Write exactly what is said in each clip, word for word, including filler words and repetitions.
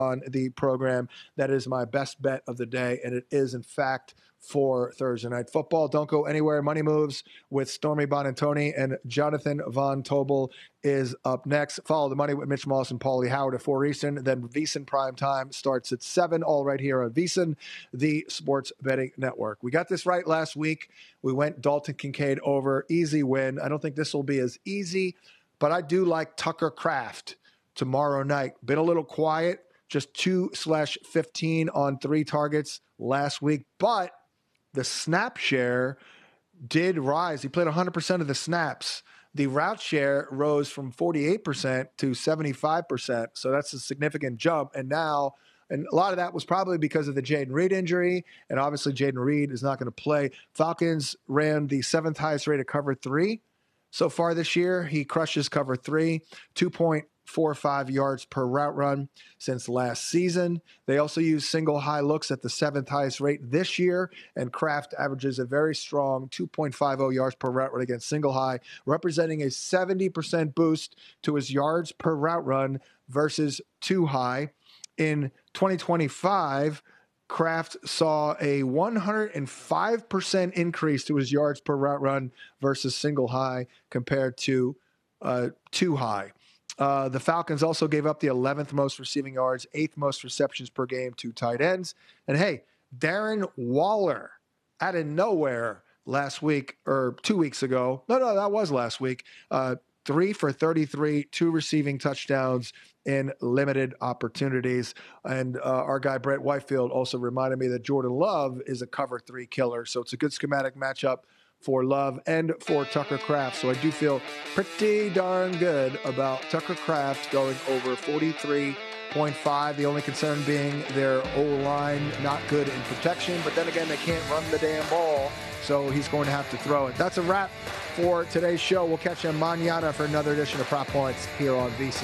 on the program. That is my best bet of the day, and it is, in fact, for Thursday Night Football. Don't go anywhere. Money Moves with Stormy Bonantoni and Jonathan Von Tobel is up next. Follow the Money with Mitch Moss and Paulie Howard at four Eastern. Then VSiN Prime Time starts at seven, all right here on VSiN, the Sports Betting Network. We got this right last week. We went Dalton Kincaid over. Easy win. I don't think this will be as easy, but I do like Tucker Kraft tomorrow night. Been a little quiet, just two slash fifteen on three targets last week, but the snap share did rise. He played one hundred percent of the snaps. The route share rose from forty-eight percent to seventy-five percent. So that's a significant jump. And now, and a lot of that was probably because of the Jaden Reed injury. And obviously Jaden Reed is not going to play. Falcons ran the seventh highest rate of cover three so far this year. He crushes cover three, two point four five yards per route run since last season. They also use single high looks at the seventh highest rate this year, and Kraft averages a very strong two point five oh yards per route run against single high, representing a seventy percent boost to his yards per route run versus two high. In twenty twenty-five, Kraft saw a one hundred five percent increase to his yards per route run versus single high compared to uh, two high. Uh, the Falcons also gave up the eleventh most receiving yards, eighth most receptions per game to tight ends. And hey, Darren Waller out of nowhere last week or two weeks ago. No, no, that was last week. Uh, three for thirty-three, two receiving touchdowns in limited opportunities. And uh, our guy Brett Whitefield also reminded me that Jordan Love is a cover three killer. So it's a good schematic matchup for Love and for Tucker Kraft. So I do feel pretty darn good about Tucker Kraft going over forty-three point five. The only concern being their O-line not good in protection, but then again, they can't run the damn ball, so he's going to have to throw it. That's a wrap for today's show. We'll catch you mañana for another edition of Prop Points here on VSiN.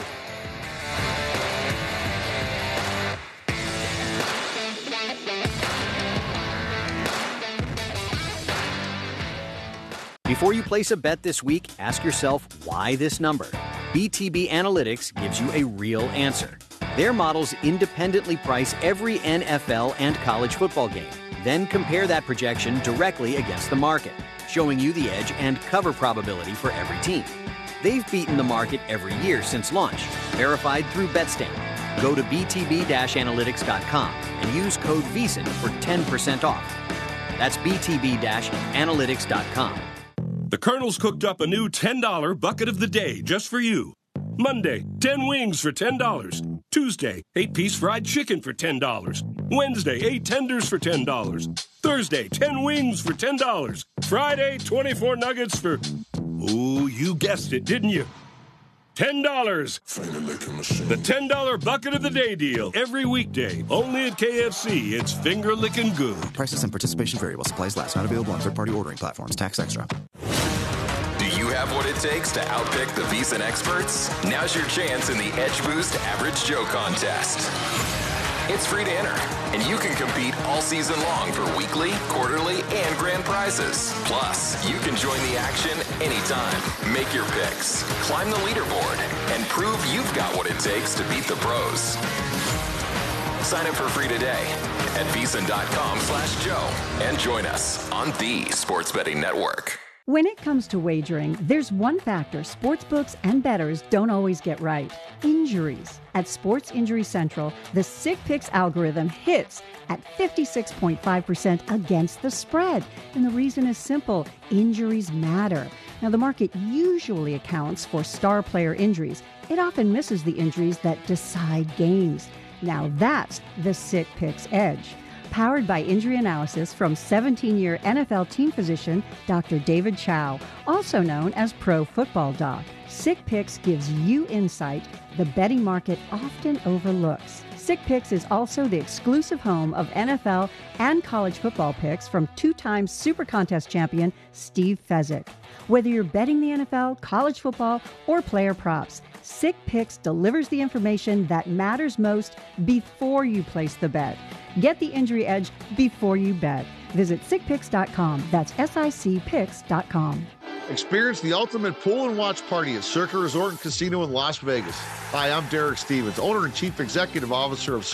Before you place a bet this week, ask yourself, why this number? B T B Analytics gives you a real answer. Their models independently price every N F L and college football game, then compare that projection directly against the market, showing you the edge and cover probability for every team. They've beaten the market every year since launch, verified through BetStamp. Go to b t b dash analytics dot com and use code VSiN for ten percent off. That's b t b dash analytics dot com. The Colonel's cooked up a new ten dollar bucket of the day just for you. Monday, ten wings for ten dollars. Tuesday, eight piece fried chicken for ten dollars. Wednesday, eight tenders for ten dollars. Thursday, ten wings for ten dollars. Friday, twenty-four nuggets for... Ooh, you guessed it, didn't you? ten dollars. The ten dollar bucket of the day deal. Every weekday. Only at K F C. It's finger licking good. Prices and participation vary while supplies last. Not available on third-party ordering platforms. Tax extra. Do you have what it takes to outpick the VSiN experts? Now's your chance in the Edge Boost Average Joe contest. It's free to enter, and you can compete all season long for weekly, quarterly, and grand prizes. Plus, you can join the action anytime. Make your picks, climb the leaderboard, and prove you've got what it takes to beat the pros. Sign up for free today at VSiN.com slash Joe and join us on the Sports Betting Network. When it comes to wagering, there's one factor sportsbooks and bettors don't always get right: injuries. At Sports Injury Central, the Sick Picks algorithm hits at fifty-six point five percent against the spread. And the reason is simple: injuries matter. Now, the market usually accounts for star player injuries. It often misses the injuries that decide games. Now, that's the Sick Picks edge. Powered by injury analysis from seventeen-year N F L team physician Doctor David Chow, also known as Pro Football Doc. Sick Picks gives you insight the betting market often overlooks. Sick Picks is also the exclusive home of N F L and college football picks from two-time Super Contest champion Steve Fezzik. Whether you're betting the N F L, college football, or player props, Sick Picks delivers the information that matters most before you place the bet. Get the injury edge before you bet. Visit sick picks dot com. That's S I C picks dot com. Experience the ultimate pool and watch party at Circa Resort and Casino in Las Vegas. Hi, I'm Derek Stevens, owner and chief executive officer of